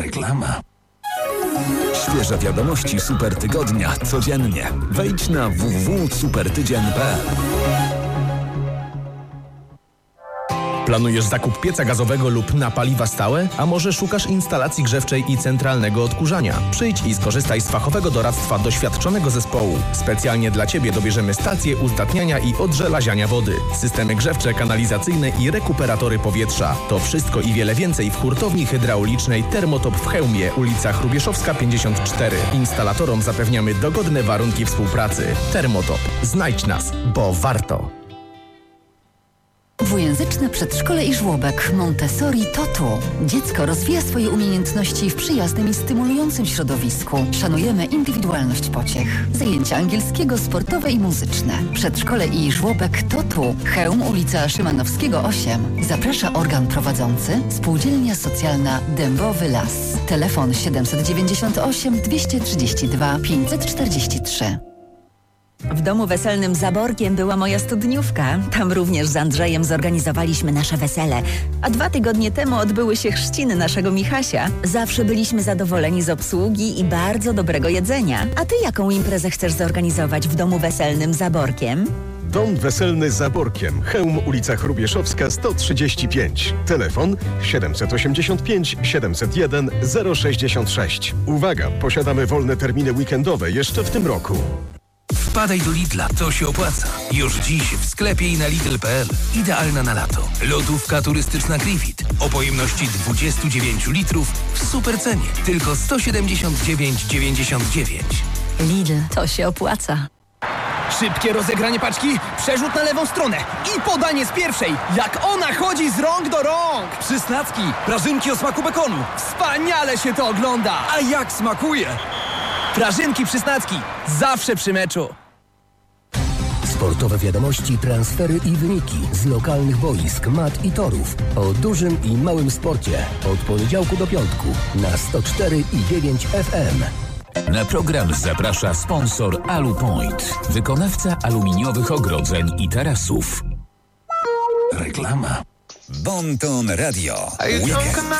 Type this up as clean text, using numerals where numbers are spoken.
Reklama. Świeże wiadomości Super Tygodnia codziennie. Wejdź na www.supertydzień.pl. Planujesz zakup pieca gazowego lub na paliwa stałe? A może szukasz instalacji grzewczej i centralnego odkurzania? Przyjdź i skorzystaj z fachowego doradztwa doświadczonego zespołu. Specjalnie dla Ciebie dobierzemy stacje uzdatniania i odżelaziania wody, systemy grzewcze, kanalizacyjne i rekuperatory powietrza. To wszystko i wiele więcej w hurtowni hydraulicznej Termotop w Chełmie, ulica Hrubieszowska 54. Instalatorom zapewniamy dogodne warunki współpracy. Termotop. Znajdź nas, bo warto. Dwujęzyczne przedszkole i żłobek Montessori to tu. Dziecko rozwija swoje umiejętności w przyjaznym i stymulującym środowisku. Szanujemy indywidualność pociech. Zajęcia angielskiego, sportowe i muzyczne. Przedszkole i żłobek to tu. Chełm, ulica Szymanowskiego 8. Zaprasza organ prowadzący Spółdzielnia Socjalna Dębowy Las. Telefon 798 232 543. W domu weselnym Zaborkiem była moja studniówka. Tam również z Andrzejem zorganizowaliśmy nasze wesele. A 2 tygodnie temu odbyły się chrzciny naszego Michasia. Zawsze byliśmy zadowoleni z obsługi i bardzo dobrego jedzenia. A ty jaką imprezę chcesz zorganizować w domu weselnym Zaborkiem? Dom weselny Zaborkiem. Chełm, ulica Hrubieszowska 135. Telefon 785 701 066. Uwaga, posiadamy wolne terminy weekendowe jeszcze w tym roku. Wpadaj do Lidla, to się opłaca. Już dziś w sklepie i na Lidl.pl. Idealna na lato. Lodówka turystyczna Griffith o pojemności 29 litrów w super cenie. Tylko 179,99. Lidl, to się opłaca. Szybkie rozegranie paczki, przerzut na lewą stronę i podanie z pierwszej. Jak ona chodzi z rąk do rąk. Przysnacki, prażynki o smaku bekonu. Wspaniale się to ogląda. A jak smakuje? Prażynki Przysnacki, zawsze przy meczu. Sportowe wiadomości, transfery i wyniki z lokalnych boisk, mat i torów. O dużym i małym sporcie. Od poniedziałku do piątku na 104,9 FM. Na program zaprasza sponsor Alupoint, wykonawca aluminiowych ogrodzeń i tarasów. Reklama. Bon Ton Radio. Weekend.